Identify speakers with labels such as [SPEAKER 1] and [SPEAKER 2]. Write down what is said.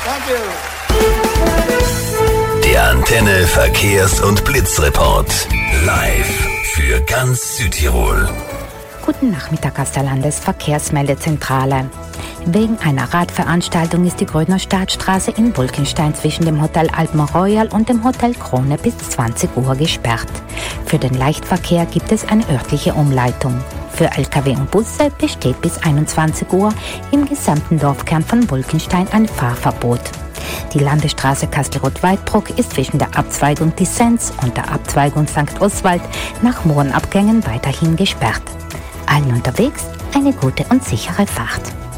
[SPEAKER 1] Der Antenne Verkehrs- und Blitzreport. Live für ganz Südtirol.
[SPEAKER 2] Guten Nachmittag aus der Landesverkehrsmeldezentrale. Wegen einer Radveranstaltung ist die Grödner Staatsstraße in Bulkenstein zwischen dem Hotel Alpen Royal und dem Hotel Krone bis 20 Uhr gesperrt. Für den Leichtverkehr gibt es eine örtliche Umleitung. Für Lkw und Busse besteht bis 21 Uhr im gesamten Dorfkern von Bulkenstein ein Fahrverbot. Die Landesstraße Kastelruth-Weidbruck ist zwischen der Abzweigung Dissens und der Abzweigung St. Oswald nach Mohrenabgängen weiterhin gesperrt. Allen unterwegs eine gute und sichere Fahrt.